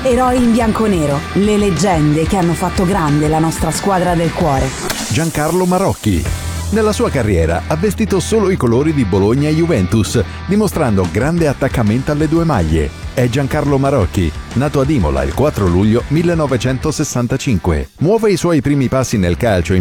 Eroi in bianconero, le leggende che hanno fatto grande la nostra squadra del cuore. Giancarlo Marocchi. Nella sua carriera ha vestito solo i colori di Bologna e Juventus, dimostrando grande attaccamento alle due maglie. È Giancarlo Marocchi, nato ad Imola il 4 luglio 1965. Muove i suoi primi passi nel calcio